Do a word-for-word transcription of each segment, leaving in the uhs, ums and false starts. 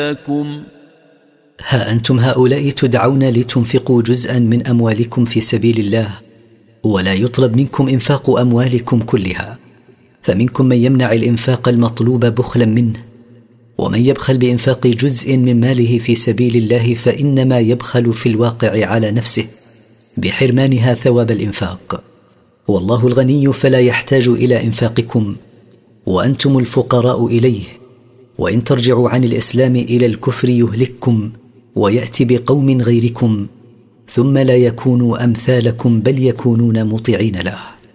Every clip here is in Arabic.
لكم ها أنتم هؤلاء تدعون لتنفقوا جزءا من أموالكم في سبيل الله، ولا يطلب منكم إنفاق أموالكم كلها، فمنكم من يمنع الإنفاق المطلوب بخلا منه، ومن يبخل بإنفاق جزء من ماله في سبيل الله فإنما يبخل في الواقع على نفسه بحرمانها ثواب الإنفاق، والله الغني فلا يحتاج إلى إنفاقكم، وأنتم الفقراء إليه، وإن ترجعوا عن الإسلام إلى الكفر يهلككم ويأتي بقوم غيركم ثم لا يكونوا أمثالكم بل يكونون مطيعين له.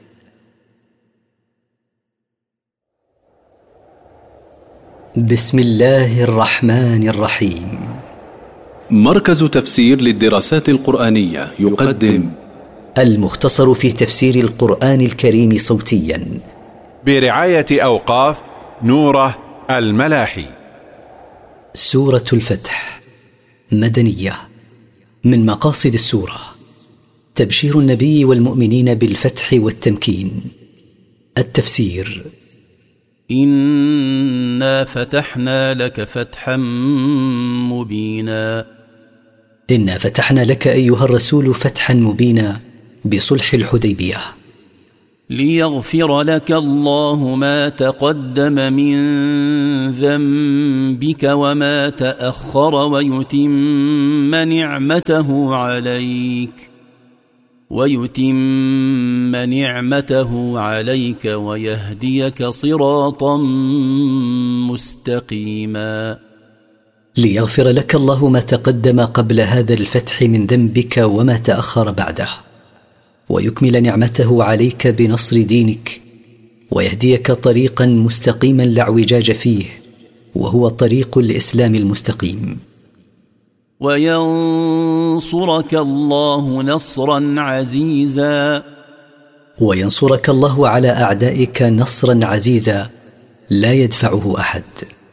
بسم الله الرحمن الرحيم. مركز تفسير للدراسات القرآنية يقدم المختصر في تفسير القرآن الكريم صوتيا برعاية أوقاف نوره الملاحي. سورة الفتح مدنية. من مقاصد السورة تبشير النبي والمؤمنين بالفتح والتمكين. التفسير: إنا فتحنا لك فتحا مبينا. إنا فتحنا لك أيها الرسول فتحا مبينا بصلح الحديبية. ليغفر لك الله ما تقدم من ذنبك وما تأخر ويتم نعمته عليك ويتم نعمته عليك ويهديك صراطا مستقيما. ليغفر لك الله ما تقدم قبل هذا الفتح من ذنبك وما تأخر بعده، ويكمل نعمته عليك بنصر دينك، ويهديك طريقا مستقيما لا اعوجاج فيه، وهو طريق الإسلام المستقيم. وينصرك الله نصرا عزيزا. وينصرك الله على أعدائك نصرا عزيزا لا يدفعه أحد.